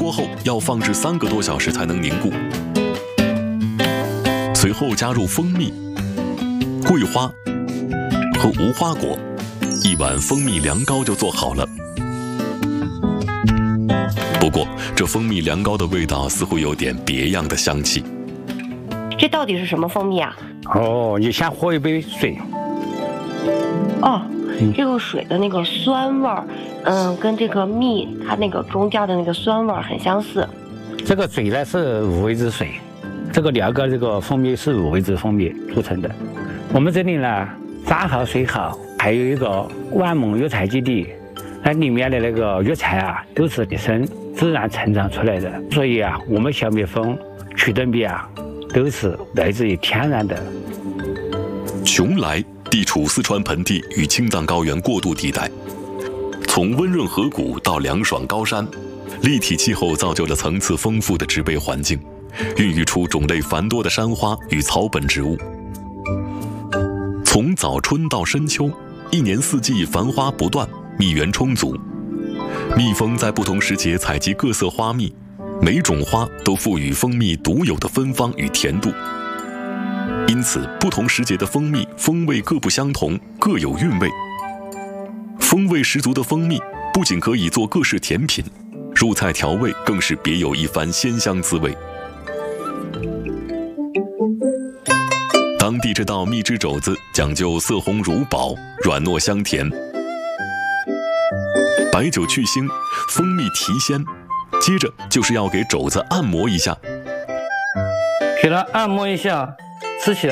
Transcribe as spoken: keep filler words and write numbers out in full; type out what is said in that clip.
多后要放置三个多小时才能凝固。随后加入蜂蜜、桂花和无花果，一碗蜂蜜凉糕就做好了。不过，这蜂蜜凉糕的味道似乎有点别样的香气。 这到底是什么蜂蜜啊？ 哦，你先喝一杯水。 哦，这个水的那个酸味儿，嗯，跟这个蜜它那个中间的那个酸味儿很相似。 这个水呢是五味子水，这个凉糕这个蜂蜜是五味子蜂蜜组成的。我们这里呢，山好水好，还有一个万梦药材基地，那里面的那个药材啊，都是野生自然成长出来的，所以啊，我们小蜜蜂取的蜜啊，都是来自于天然的。 邛崃地处四川盆地与青藏高原过渡地带，从温润河谷到凉爽高山，立体气候造就了层次丰富的植被环境，孕育出种类繁多的山花与草本植物。从早春到深秋，一年四季繁花不断，蜜源充足。蜜蜂在不同时节采集各色花蜜，每种花都赋予蜂蜜独有的芬芳与甜度。因此，不同时节的蜂蜜风味各不相同，各有韵味。风味十足的蜂蜜不仅可以做各式甜品，入菜调味更是别有一番鲜香滋味。当地这道蜜汁肘子讲究色红如宝，软糯香甜，白酒去腥，蜂蜜提鲜，接着就是要给肘子按摩一下。 给它按摩一下，吃起来